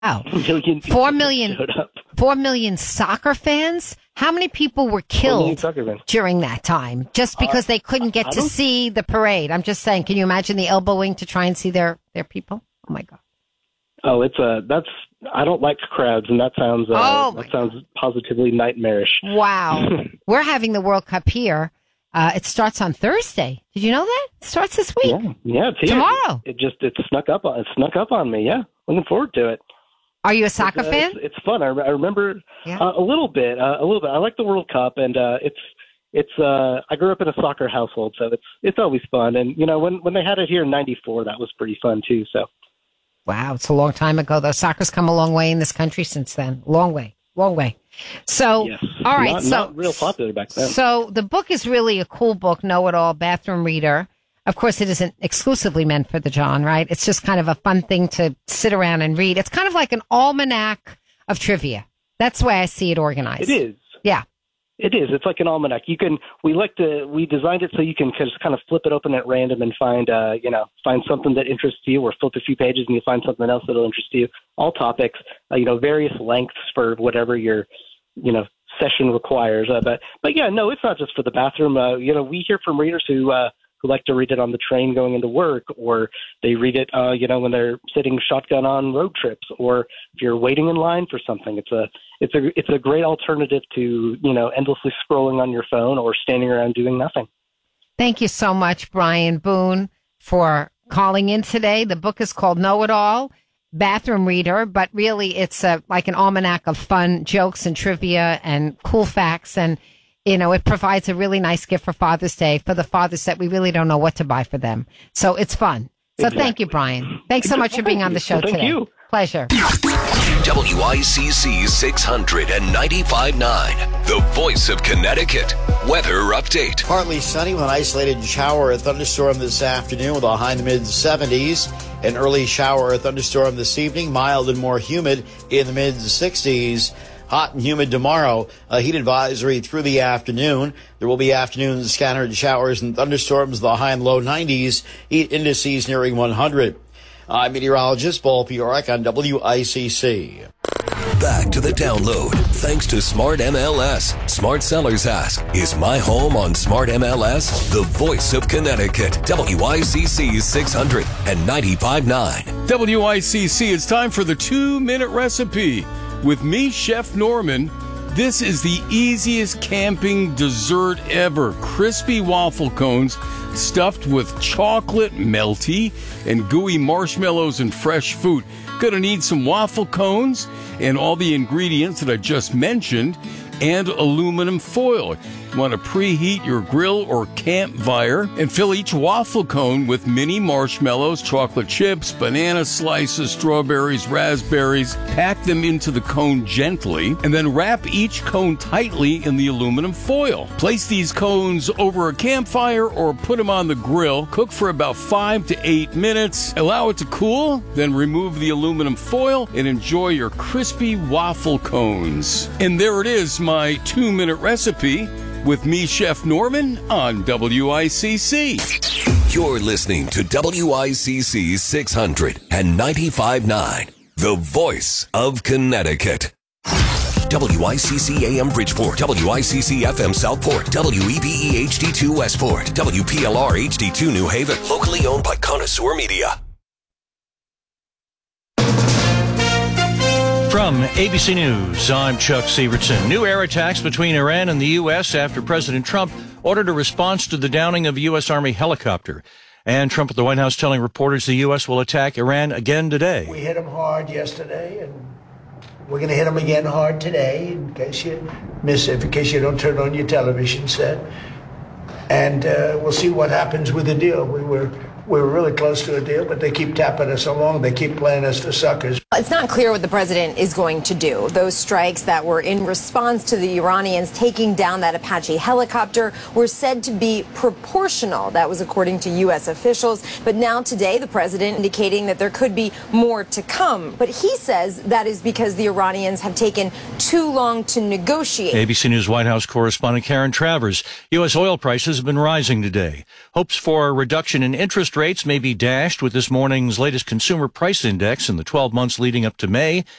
Wow. Million people 4 million, showed up. 4 million soccer fans? How many people were killed during that time just because they couldn't get to see the parade? I'm just saying, can you imagine the elbowing to try and see their people? Oh, my God. Oh, I don't like crowds, and that sounds positively nightmarish. Wow. We're having the World Cup here. It starts on Thursday. Did you know that? It starts this week. Yeah, it's here. Tomorrow. It snuck up on me. Yeah, looking forward to it. Are you a soccer fan? It's fun. I remember a little bit. I like the World Cup, and I grew up in a soccer household, so it's always fun. And when they had it here in '94, that was pretty fun too. So. Wow, it's a long time ago, though. Soccer's come a long way in this country since then. Long way. So, yes. All right. Not real popular back then. So the book is really a cool book, know-it-all, bathroom reader. Of course, it isn't exclusively meant for the John, right? It's just kind of a fun thing to sit around and read. It's kind of like an almanac of trivia. That's the way I see it organized. It is. Yeah. It is. It's like an almanac. We designed it so you can just kind of flip it open at random and find something that interests you, or flip a few pages and you find something else that'll interest you. All topics, various lengths for whatever your, session requires. But yeah, no, it's not just for the bathroom. We hear from readers who like to read it on the train going into work, or they read it, when they're sitting shotgun on road trips, or if you're waiting in line for something. It's a great alternative to, endlessly scrolling on your phone or standing around doing nothing. Thank you so much, Brian Boone, for calling in today. The book is called Know It All, Bathroom Reader, but really it's like an almanac of fun jokes and trivia and cool facts, and it provides a really nice gift for Father's Day for the fathers that we really don't know what to buy for them. So it's fun. So Thank you, Brian. Thanks so much for being on the show today. Thank you. Pleasure. WICC 600.9, the voice of Connecticut. Weather update. Partly sunny with an isolated shower or thunderstorm this afternoon with a high in the mid-70s. An early shower or thunderstorm this evening, mild and more humid in the mid-60s. Hot and humid tomorrow. A heat advisory through the afternoon. There will be afternoon scattered showers and thunderstorms, the high and low 90s. Heat indices nearing 100. I'm meteorologist Paul Piorek on WICC. Back to the download. Thanks to Smart MLS. Smart Sellers ask, is my home on Smart MLS? The voice of Connecticut. WICC 695.9. WICC, it's time for the 2-minute recipe. With me, Chef Norman. This is the easiest camping dessert ever. Crispy waffle cones stuffed with chocolate, melty, and gooey marshmallows and fresh fruit. Gonna need some waffle cones and all the ingredients that I just mentioned, and aluminum foil. You want to preheat your grill or campfire and fill each waffle cone with mini marshmallows, chocolate chips, banana slices, strawberries, raspberries. Pack them into the cone gently and then wrap each cone tightly in the aluminum foil. Place these cones over a campfire or put them on the grill. Cook for about 5 to 8 minutes. Allow it to cool, then remove the aluminum foil and enjoy your crispy waffle cones. And there it is, my 2-minute recipe. With me, Chef Norman, on WICC. You're listening to WICC 695.9, the voice of Connecticut. WICC AM Bridgeport, WICC FM Southport, WEBE HD2 Westport, WPLR HD2 New Haven, locally owned by Connoisseur Media. From ABC News, I'm Chuck Severson. New air attacks between Iran and the U.S. after President Trump ordered a response to the downing of a U.S. Army helicopter. And Trump at the White House telling reporters the U.S. will attack Iran again today. We hit them hard yesterday, and we're going to hit them again hard today, in case you miss it, in case you don't turn on your television set. And we'll see what happens with the deal. We were really close to a deal, but they keep tapping us along. They keep playing us for suckers. It's not clear what the president is going to do. Those strikes that were in response to the Iranians taking down that Apache helicopter were said to be proportional. That was according to U.S. officials. But now today, the president indicating that there could be more to come. But he says that is because the Iranians have taken too long to negotiate. ABC News White House correspondent Karen Travers. U.S. oil prices have been rising today. Hopes for a reduction in interest rates may be dashed with this morning's latest consumer price index in the 12 months leading up to May